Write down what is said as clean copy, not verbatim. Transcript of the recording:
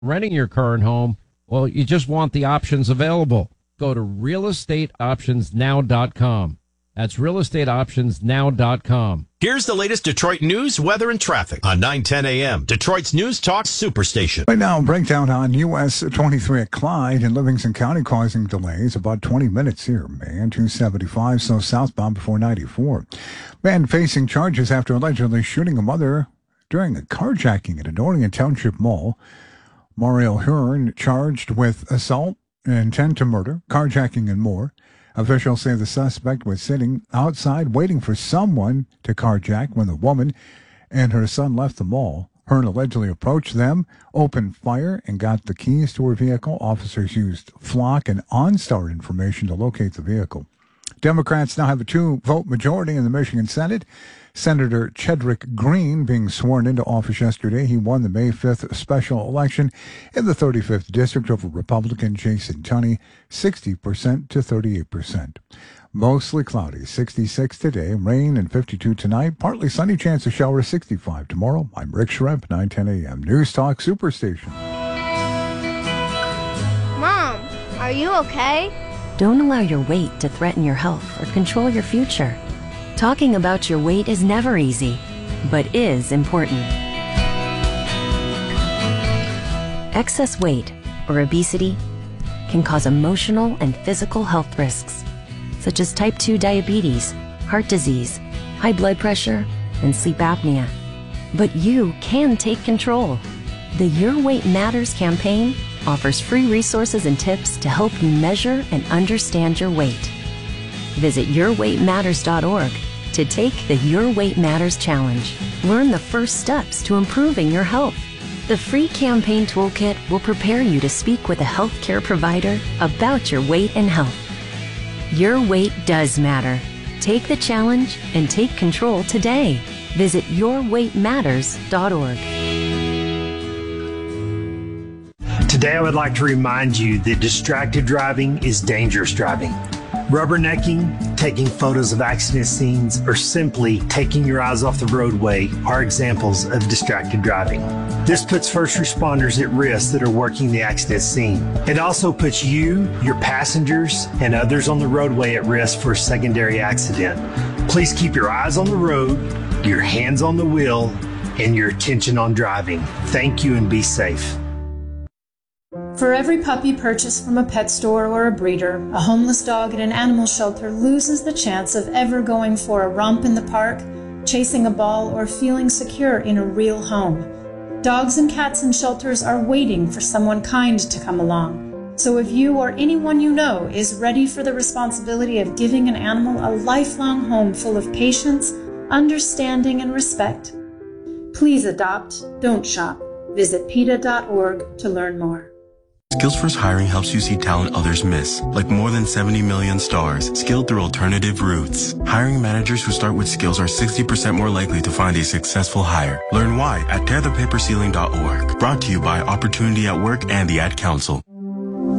renting your current home, well, you just want the options available. Go to realestateoptionsnow.com. That's realestateoptionsnow.com. Here's the latest Detroit news, weather, and traffic on 910 a.m. Detroit's News Talk Superstation. Right now, breakdown on US 23 at Clyde in Livingston County causing delays. About 20 minutes here, man. 275, so southbound before 94. Man facing charges after allegedly shooting a mother during a carjacking at a Norrian Township Mall. Mario Hearn charged with assault, intent to murder, carjacking, and more. Officials say the suspect was sitting outside waiting for someone to carjack when the woman and her son left the mall. Hearn allegedly approached them, opened fire, and got the keys to her vehicle. Officers used Flock and OnStar information to locate the vehicle. Democrats now have a 2-vote majority in the Michigan Senate. Senator Chedrick Green being sworn into office yesterday. He won the May 5th special election in the 35th district over Republican Jason Tunney, 60% to 38%. Mostly cloudy, 66 today, rain and 52 tonight, partly sunny, chance of shower, 65 tomorrow. I'm Rick Schremp, 910 a.m. News Talk Superstation. Mom, are you okay? Don't allow your weight to threaten your health or control your future. Talking about your weight is never easy, but is important. Excess weight, or obesity, can cause emotional and physical health risks, such as type 2 diabetes, heart disease, high blood pressure, and sleep apnea. But you can take control. The Your Weight Matters campaign offers free resources and tips to help you measure and understand your weight. Visit yourweightmatters.org to take the Your Weight Matters Challenge. Learn the first steps to improving your health. The free campaign toolkit will prepare you to speak with a healthcare provider about your weight and health. Your weight does matter. Take the challenge and take control today. Visit yourweightmatters.org. Today I would like to remind you that distracted driving is dangerous driving. Rubbernecking, taking photos of accident scenes, or simply taking your eyes off the roadway are examples of distracted driving. This puts first responders at risk that are working the accident scene. It also puts you, your passengers, and others on the roadway at risk for a secondary accident. Please keep your eyes on the road, your hands on the wheel, and your attention on driving. Thank you and be safe. For every puppy purchased from a pet store or a breeder, a homeless dog at an animal shelter loses the chance of ever going for a romp in the park, chasing a ball, or feeling secure in a real home. Dogs and cats in shelters are waiting for someone kind to come along. So if you or anyone you know is ready for the responsibility of giving an animal a lifelong home full of patience, understanding, and respect, please adopt, don't shop. Visit PETA.org to learn more. Skills First Hiring helps you see talent others miss, like more than 70 million stars, skilled through alternative routes. Hiring managers who start with skills are 60% more likely to find a successful hire. Learn why at tearthepaperceiling.org. Brought to you by Opportunity at Work and the Ad Council.